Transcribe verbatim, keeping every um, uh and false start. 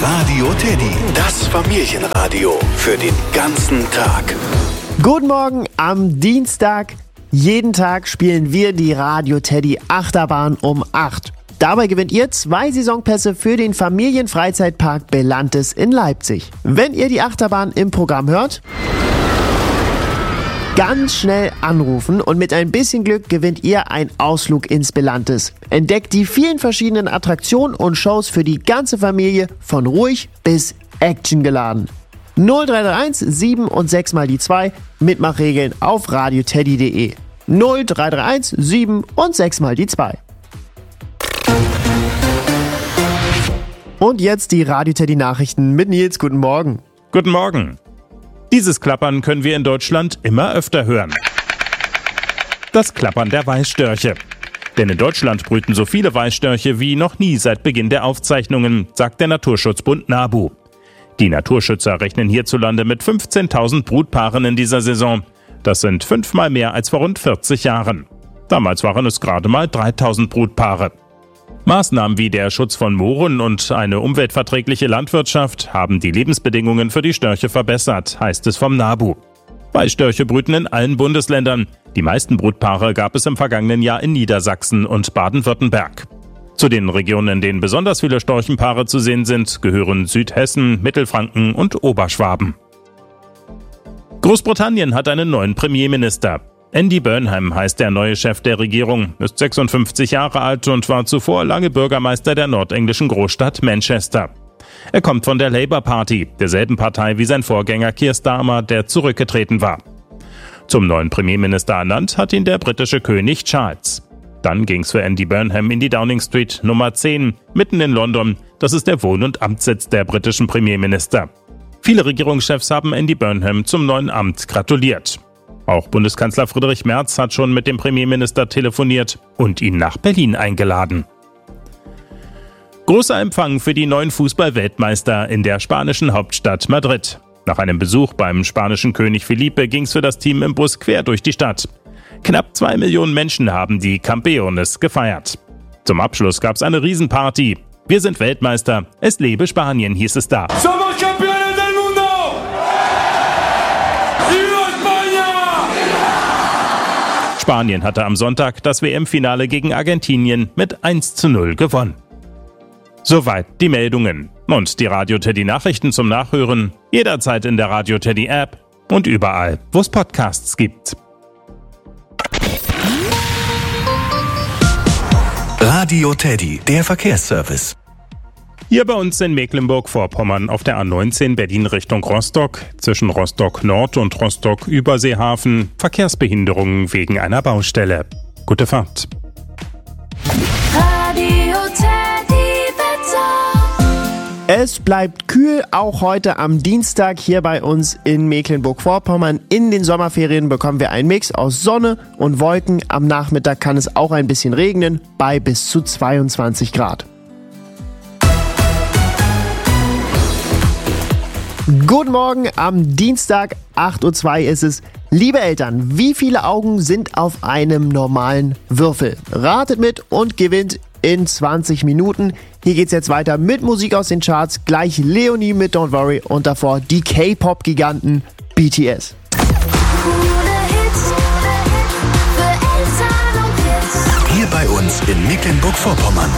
Radio Teddy, das Familienradio für den ganzen Tag. Guten Morgen am Dienstag. Jeden Tag spielen wir die Radio Teddy Achterbahn um acht. Dabei gewinnt ihr zwei Saisonpässe für den Familienfreizeitpark Belantes in Leipzig. Wenn ihr die Achterbahn im Programm hört, ganz schnell anrufen und mit ein bisschen Glück gewinnt ihr einen Ausflug ins Belantes. Entdeckt die vielen verschiedenen Attraktionen und Shows für die ganze Familie von ruhig bis actiongeladen. null drei drei eins sieben und sechs mal die zwei, Mitmachregeln auf radioteddy punkt de. null drei drei eins sieben und sechs mal die zwei. Und jetzt die Radio Teddy Nachrichten mit Nils. Guten Morgen. Guten Morgen. Dieses Klappern können wir in Deutschland immer öfter hören. Das Klappern der Weißstörche. Denn in Deutschland brüten so viele Weißstörche wie noch nie seit Beginn der Aufzeichnungen, sagt der Naturschutzbund NABU. Die Naturschützer rechnen hierzulande mit fünfzehntausend Brutpaaren in dieser Saison. Das sind fünfmal mehr als vor rund vierzig Jahren. Damals waren es gerade mal dreitausend Brutpaare. Maßnahmen wie der Schutz von Mooren und eine umweltverträgliche Landwirtschaft haben die Lebensbedingungen für die Störche verbessert, heißt es vom NABU. Weißstörche brüten in allen Bundesländern. Die meisten Brutpaare gab es im vergangenen Jahr in Niedersachsen und Baden-Württemberg. Zu den Regionen, in denen besonders viele Storchenpaare zu sehen sind, gehören Südhessen, Mittelfranken und Oberschwaben. Großbritannien hat einen neuen Premierminister. Andy Burnham heißt der neue Chef der Regierung, ist sechsundfünfzig Jahre alt und war zuvor lange Bürgermeister der nordenglischen Großstadt Manchester. Er kommt von der Labour Party, derselben Partei wie sein Vorgänger Keir Starmer, der zurückgetreten war. Zum neuen Premierminister ernannt hat ihn der britische König Charles. Dann ging's für Andy Burnham in die Downing Street Nummer zehn, mitten in London. Das ist der Wohn- und Amtssitz der britischen Premierminister. Viele Regierungschefs haben Andy Burnham zum neuen Amt gratuliert. Auch Bundeskanzler Friedrich Merz hat schon mit dem Premierminister telefoniert und ihn nach Berlin eingeladen. Großer Empfang für die neuen Fußball-Weltmeister in der spanischen Hauptstadt Madrid. Nach einem Besuch beim spanischen König Felipe ging's für das Team im Bus quer durch die Stadt. Knapp zwei Millionen Menschen haben die Campeones gefeiert. Zum Abschluss gab's eine Riesenparty. Wir sind Weltmeister, es lebe Spanien, hieß es da. Somos campeones del mundo! Spanien hatte am Sonntag das W M-Finale gegen Argentinien mit eins zu null gewonnen. Soweit die Meldungen. Und die Radio Teddy Nachrichten zum Nachhören jederzeit in der Radio Teddy App und überall, wo es Podcasts gibt. Radio Teddy, der Verkehrsservice. Hier bei uns in Mecklenburg-Vorpommern auf der A neunzehn Berlin Richtung Rostock, zwischen Rostock Nord und Rostock Überseehafen, Verkehrsbehinderungen wegen einer Baustelle. Gute Fahrt. Radio Teddy Wetter. Es bleibt kühl, auch heute am Dienstag hier bei uns in Mecklenburg-Vorpommern. In den Sommerferien bekommen wir einen Mix aus Sonne und Wolken. Am Nachmittag kann es auch ein bisschen regnen, bei bis zu zweiundzwanzig Grad. Guten Morgen, am Dienstag, acht Uhr zwei ist es. Liebe Eltern, wie viele Augen sind auf einem normalen Würfel? Ratet mit und gewinnt in zwanzig Minuten. Hier geht's jetzt weiter mit Musik aus den Charts. Gleich Leonie mit Don't Worry und davor die K-Pop-Giganten B T S. Hier bei uns in Mecklenburg-Vorpommern.